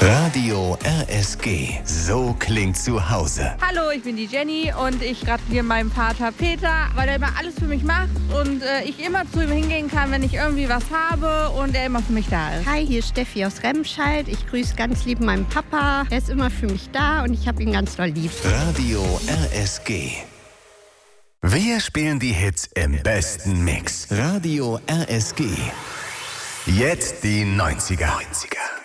Radio RSG. So klingt zu Hause. Hallo, ich bin die Jenny und ich gratuliere meinem Vater Peter, weil er immer alles für mich macht und ich immer zu ihm hingehen kann, wenn ich irgendwie was habe und er immer für mich da ist. Hi, hier ist Steffi aus Remscheid. Ich grüße ganz lieb meinen Papa. Er ist immer für mich da und ich habe ihn ganz doll lieb. Radio RSG. Wir spielen die Hits im besten Mix. Radio RSG. Jetzt die 90er.